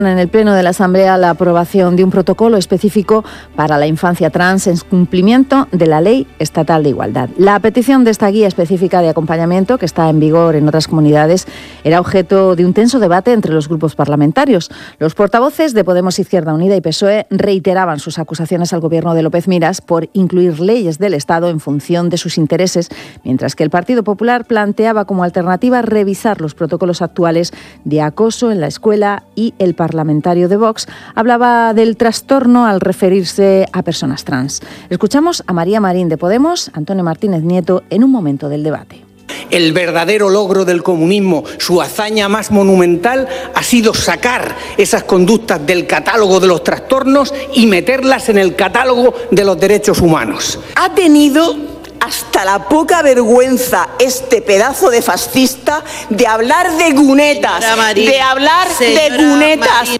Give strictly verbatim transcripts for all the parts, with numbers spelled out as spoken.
En el Pleno de la Asamblea, la aprobación de un protocolo específico para la infancia trans en cumplimiento de la Ley Estatal de Igualdad. La petición de esta guía específica de acompañamiento, que está en vigor en otras comunidades, era objeto de un tenso debate entre los grupos parlamentarios. Los portavoces de Podemos, Izquierda Unida y P S O E reiteraban sus acusaciones al Gobierno de López Miras por incluir leyes del Estado en función de sus intereses, mientras que el Partido Popular planteaba como alternativa revisar los protocolos actuales de acoso en la escuela y el Parlamento. Parlamentario de Vox hablaba del trastorno al referirse a personas trans. Escuchamos a María Marín de Podemos, Antonio Martínez Nieto, en un momento del debate. El verdadero logro del comunismo, su hazaña más monumental, ha sido sacar esas conductas del catálogo de los trastornos y meterlas en el catálogo de los derechos humanos. Ha tenido hasta la poca vergüenza este pedazo de fascista de hablar de gunetas, Marín, de hablar de gunetas. Marín.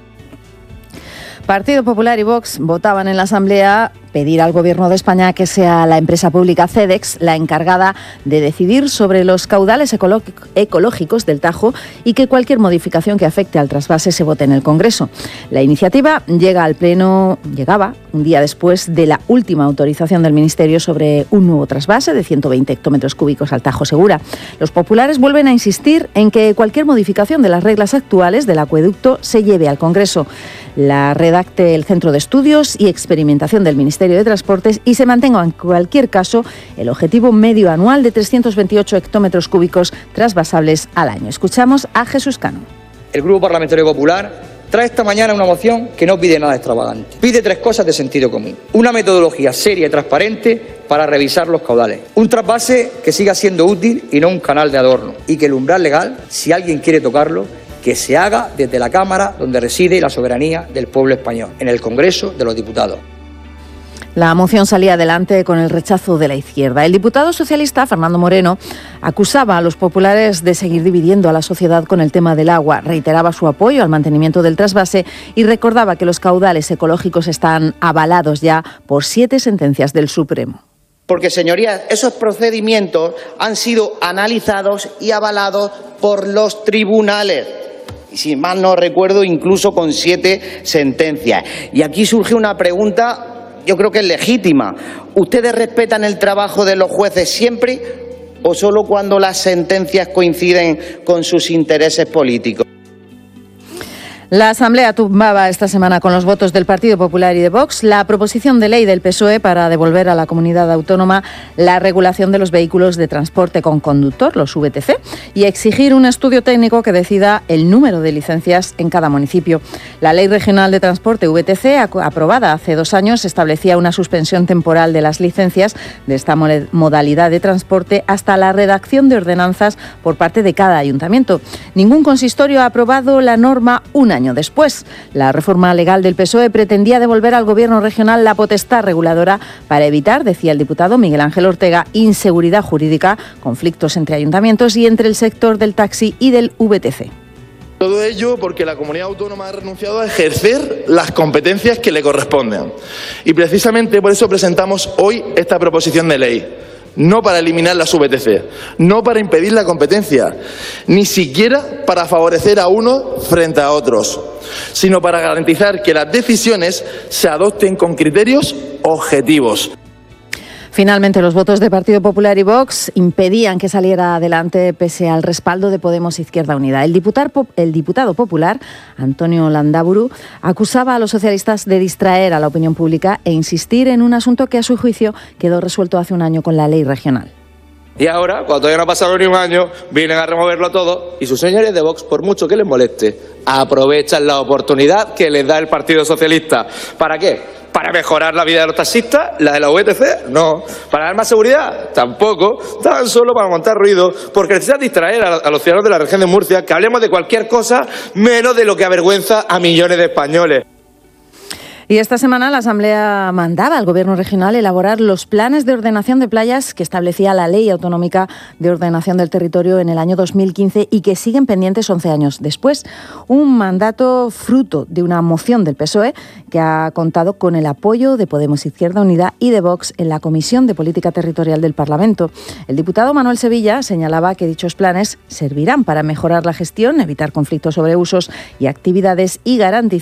Partido Popular y Vox votaban en la Asamblea pedir al Gobierno de España que sea la empresa pública Cedex la encargada de decidir sobre los caudales ecológicos del Tajo y que cualquier modificación que afecte al trasvase se vote en el Congreso. La iniciativa llega al Pleno, llegaba un día después de la última autorización del Ministerio sobre un nuevo trasvase de ciento veinte hectómetros cúbicos al Tajo Segura. Los populares vuelven a insistir en que cualquier modificación de las reglas actuales del acueducto se lleve al Congreso. La redacte el Centro de Estudios y Experimentación del Ministerio de Transportes y se mantenga en cualquier caso el objetivo medio anual de trescientos veintiocho hectómetros cúbicos trasvasables al año. Escuchamos a Jesús Cano. El Grupo Parlamentario Popular trae esta mañana una moción que no pide nada extravagante. Pide tres cosas de sentido común. Una metodología seria y transparente para revisar los caudales. Un trasvase que siga siendo útil y no un canal de adorno. Y que el umbral legal, si alguien quiere tocarlo, que se haga desde la Cámara donde reside la soberanía del pueblo español, en el Congreso de los Diputados. La moción salía adelante con el rechazo de la izquierda. El diputado socialista, Fernando Moreno, acusaba a los populares de seguir dividiendo a la sociedad con el tema del agua, reiteraba su apoyo al mantenimiento del trasvase y recordaba que los caudales ecológicos están avalados ya por siete sentencias del Supremo. Porque, señorías, esos procedimientos han sido analizados y avalados por los tribunales. Y si mal no recuerdo, incluso con siete sentencias. Y aquí surge una pregunta, yo creo que es legítima. ¿Ustedes respetan el trabajo de los jueces siempre o solo cuando las sentencias coinciden con sus intereses políticos? La Asamblea tumbaba esta semana con los votos del Partido Popular y de Vox la proposición de ley del P S O E para devolver a la comunidad autónoma la regulación de los vehículos de transporte con conductor, los V T C, y exigir un estudio técnico que decida el número de licencias en cada municipio. La Ley Regional de Transporte V T C, aprobada hace dos años, establecía una suspensión temporal de las licencias de esta modalidad de transporte hasta la redacción de ordenanzas por parte de cada ayuntamiento. Ningún consistorio ha aprobado la norma un año después. La reforma legal del P S O E pretendía devolver al Gobierno regional la potestad reguladora para evitar, decía el diputado Miguel Ángel Ortega, inseguridad jurídica, conflictos entre ayuntamientos y entre el sector del taxi y del V T C. Todo ello porque la comunidad autónoma ha renunciado a ejercer las competencias que le corresponden. Y precisamente por eso presentamos hoy esta proposición de ley. No para eliminar las V T C, no para impedir la competencia, ni siquiera para favorecer a unos frente a otros, sino para garantizar que las decisiones se adopten con criterios objetivos. Finalmente, los votos de Partido Popular y Vox impedían que saliera adelante pese al respaldo de Podemos Izquierda Unida. El diputado, el diputado popular, Antonio Landaburu, acusaba a los socialistas de distraer a la opinión pública e insistir en un asunto que, a su juicio, quedó resuelto hace un año con la ley regional. Y ahora, cuando todavía no ha pasado ni un año, vienen a removerlo todo y sus señores de Vox, por mucho que les moleste, aprovechan la oportunidad que les da el Partido Socialista. ¿Para qué? ¿Para mejorar la vida de los taxistas? ¿La de la V T C? No. ¿Para dar más seguridad? Tampoco. Tan solo para montar ruido, porque necesitan distraer a los ciudadanos de la región de Murcia, que hablemos de cualquier cosa menos de lo que avergüenza a millones de españoles. Y esta semana la Asamblea mandaba al Gobierno regional elaborar los planes de ordenación de playas que establecía la Ley Autonómica de Ordenación del Territorio en el año dos mil quince y que siguen pendientes once años después. Un mandato fruto de una moción del P S O E que ha contado con el apoyo de Podemos, Izquierda Unida y de Vox en la Comisión de Política Territorial del Parlamento. El diputado Manuel Sevilla señalaba que dichos planes servirán para mejorar la gestión, evitar conflictos sobre usos y actividades y garantizar